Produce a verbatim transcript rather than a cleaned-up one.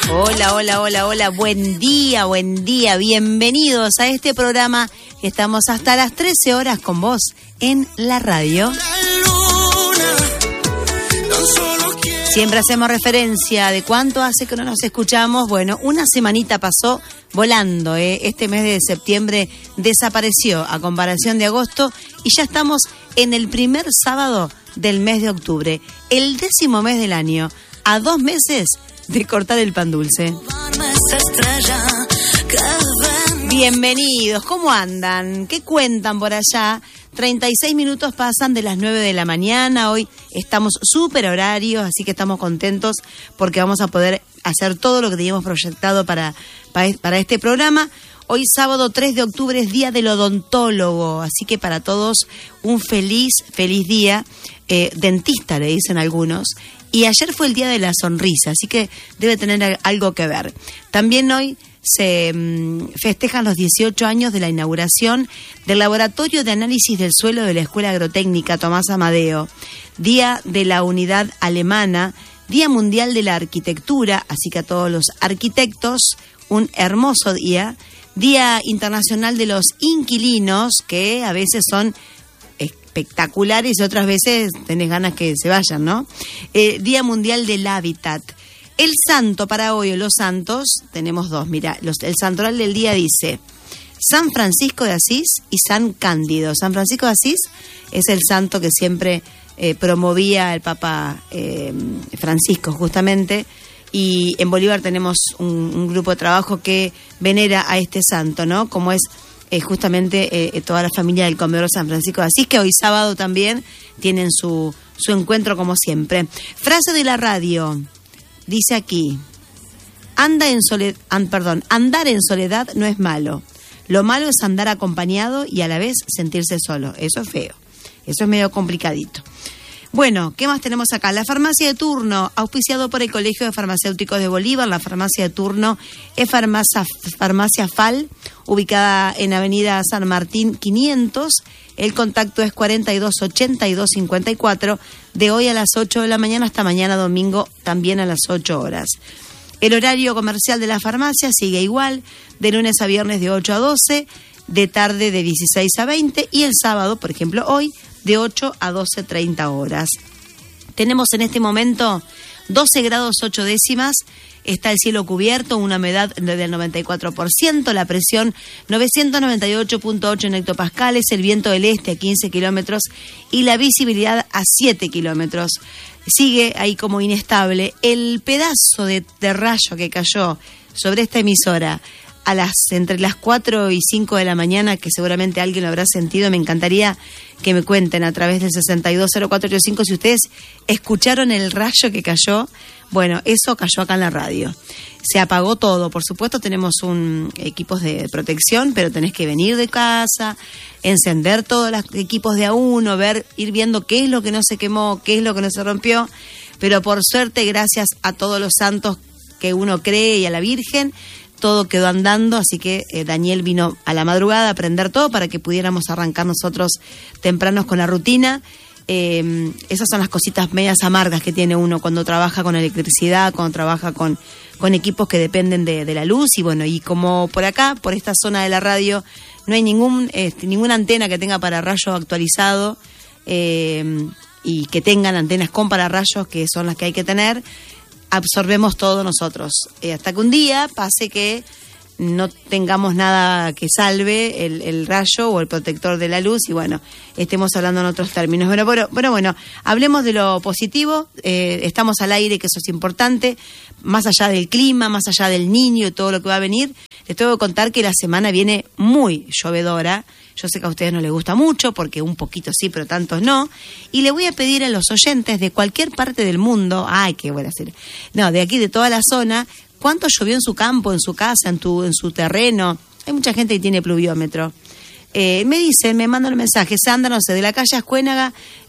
Hola, hola, hola, hola, buen día, buen día, bienvenidos a este programa. Estamos hasta las trece horas con vos en la radio. Siempre hacemos referencia de cuánto hace que no nos escuchamos. Bueno, una semanita pasó volando, ¿eh? Este mes de septiembre desapareció a comparación de agosto y ya estamos en el primer sábado del mes de octubre, el décimo mes del año, a dos meses de cortar el pan dulce. Bienvenidos, ¿cómo andan? ¿Qué cuentan por allá? treinta y seis minutos pasan de las nueve de la mañana, hoy estamos súper horarios, así que estamos contentos porque vamos a poder hacer todo lo que teníamos proyectado para, para, para este programa. Hoy sábado tres de octubre es Día del Odontólogo, así que para todos un feliz, feliz día. Eh, dentista le dicen algunos. Y ayer fue el Día de la Sonrisa, así que debe tener algo que ver. También hoy se um, festejan los dieciocho años de la inauguración del Laboratorio de Análisis del Suelo de la Escuela Agrotécnica Tomás Amadeo, Día de la Unidad Alemana, Día Mundial de la Arquitectura, así que a todos los arquitectos, un hermoso día, Día Internacional de los Inquilinos, que a veces son espectaculares y otras veces tenés ganas que se vayan, ¿no? Eh, Día Mundial del Hábitat. El santo para hoy, o los santos, tenemos dos. Mira, los, el santoral del día dice San Francisco de Asís y San Cándido. San Francisco de Asís es el santo que siempre eh, promovía el Papa eh, Francisco, justamente. Y en Bolívar tenemos un, un grupo de trabajo que venera a este santo, ¿no? Como es Eh, justamente eh, toda la familia del Comedor San Francisco de Asís, que hoy sábado también tienen su, su encuentro como siempre. Frase de la radio, dice aquí, anda en soled- an, perdón, andar en soledad no es malo, lo malo es andar acompañado y a la vez sentirse solo, eso es feo, eso es medio complicadito. Bueno, ¿qué más tenemos acá? La farmacia de turno, auspiciado por el Colegio de Farmacéuticos de Bolívar. La farmacia de turno es farmacia, farmacia F A L, ubicada en Avenida San Martín quinientos. El contacto es cuarenta y dos ochenta y dos cincuenta y cuatro, de hoy a las ocho de la mañana hasta mañana domingo, también a las ocho horas. El horario comercial de la farmacia sigue igual, de lunes a viernes de ocho a doce, de tarde de dieciséis a veinte y el sábado, por ejemplo hoy, de ocho a doce treinta horas. Tenemos en este momento doce grados ocho décimas, está el cielo cubierto, una humedad del noventa y cuatro por ciento, la presión novecientos noventa y ocho punto ocho en hectopascales, el viento del este a quince kilómetros y la visibilidad a siete kilómetros. Sigue ahí como inestable. El pedazo de, de rayo que cayó sobre esta emisora a las entre las cuatro y cinco de la mañana, que seguramente alguien lo habrá sentido, me encantaría que me cuenten a través del sesenta y dos cero cuatro ochenta y cinco si ustedes escucharon el rayo que cayó. Bueno, eso cayó acá en la radio. Se apagó todo, por supuesto tenemos un equipos de protección, pero tenés que venir de casa, encender todos los equipos de a uno, ver, ir viendo qué es lo que no se quemó, qué es lo que no se rompió, pero por suerte, gracias a todos los santos que uno cree y a la Virgen, todo quedó andando, así que eh, Daniel vino a la madrugada a prender todo para que pudiéramos arrancar nosotros tempranos con la rutina. Eh, esas son las cositas medias amargas que tiene uno cuando trabaja con electricidad, cuando trabaja con, con equipos que dependen de, de la luz. Y bueno, y como por acá, por esta zona de la radio, no hay ningún este, ninguna antena que tenga pararrayos actualizado eh, y que tengan antenas con pararrayos, que son las que hay que tener, absorbemos todo nosotros, eh, hasta que un día pase que no tengamos nada que salve el, el rayo o el protector de la luz y bueno, estemos hablando en otros términos. Bueno, bueno, bueno, bueno hablemos de lo positivo, eh, estamos al aire, que eso es importante, más allá del clima, más allá del niño y todo lo que va a venir. Les tengo que contar que la semana viene muy llovedora. Yo sé que a ustedes no les gusta mucho, porque un poquito sí, pero tantos no. Y le voy a pedir a los oyentes de cualquier parte del mundo, ay, qué buena serie, no, de aquí, de toda la zona, ¿cuánto llovió en su campo, en su casa, en tu, en su terreno? Hay mucha gente que tiene pluviómetro. Eh, me dicen, me mandan un mensaje, Sandra, no sé, de la calle Ascuénaga,